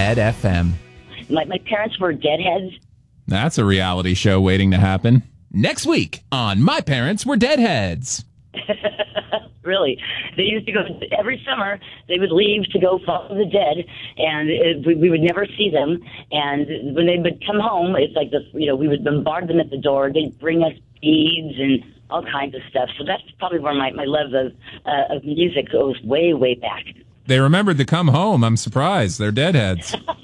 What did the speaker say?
Deadhead FM. My parents were Deadheads. That's a reality show waiting to happen. Next week on My Parents Were Deadheads. Really. They used to go every summer. They would leave to go follow the dead, and we would never see them. And when they would come home, it's like we would bombard them at the door. They'd bring us beads and all kinds of stuff. So that's probably where my love of music goes way, way back. They remembered to come home. I'm surprised. They're Deadheads.